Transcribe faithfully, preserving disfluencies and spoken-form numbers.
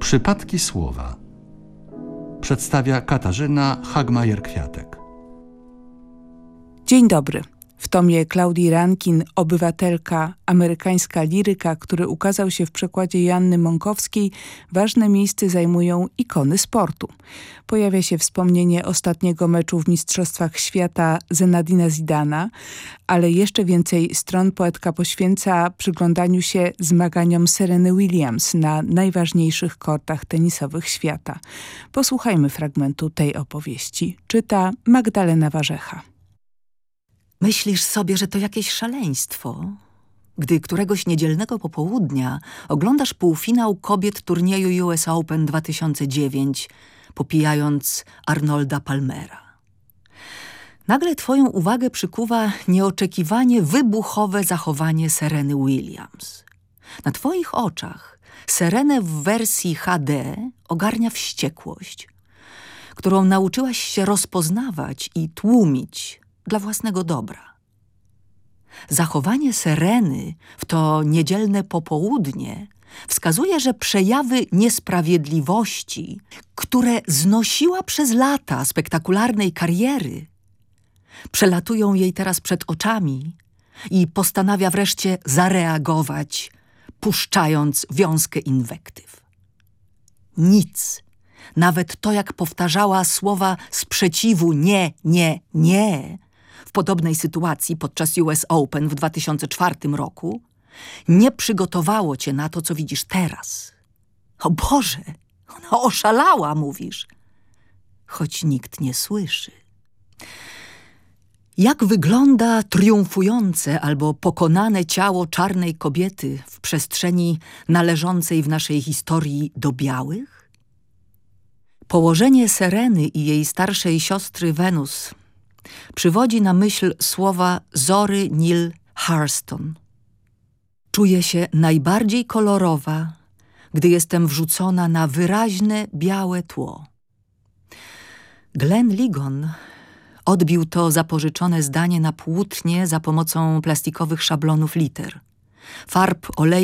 Przypadki słowa przedstawia Katarzyna Hagmajer-Kwiatek. Dzień dobry. W tomie Klaudii Rankin Obywatelka, amerykańska liryka, który ukazał się w przekładzie Joanny Monkowskiej, ważne miejsce zajmują ikony sportu. Pojawia się wspomnienie ostatniego meczu w Mistrzostwach Świata Zenadina Zidana, ale jeszcze więcej stron poetka poświęca przyglądaniu się zmaganiom Sereny Williams na najważniejszych kortach tenisowych świata. Posłuchajmy fragmentu tej opowieści. Czyta Magdalena Warzecha. Myślisz sobie, że to jakieś szaleństwo, gdy któregoś niedzielnego popołudnia oglądasz półfinał kobiet turnieju U S Open dwa tysiące dziewięć, popijając Arnolda Palmera. Nagle twoją uwagę przykuwa nieoczekiwanie wybuchowe zachowanie Sereny Williams. Na twoich oczach Serenę w wersji H D ogarnia wściekłość, którą nauczyłaś się rozpoznawać i tłumić dla własnego dobra. Zachowanie Sereny w to niedzielne popołudnie wskazuje, że przejawy niesprawiedliwości, które znosiła przez lata spektakularnej kariery, przelatują jej teraz przed oczami i postanawia wreszcie zareagować, puszczając wiązkę inwektyw. Nic, nawet to, jak powtarzała słowa sprzeciwu nie, nie, nie, w podobnej sytuacji podczas U S Open w dwa tysiące czwartym roku, nie przygotowało cię na to, co widzisz teraz. O Boże, ona oszalała, mówisz, choć nikt nie słyszy. Jak wygląda triumfujące albo pokonane ciało czarnej kobiety w przestrzeni należącej w naszej historii do białych? Położenie Sereny i jej starszej siostry Wenus przywodzi na myśl słowa Zory Neale Hurston. Czuję się najbardziej kolorowa, gdy jestem wrzucona na wyraźne, białe tło. Glenn Ligon odbił to zapożyczone zdanie na płótnie za pomocą plastikowych szablonów liter, farb olejnych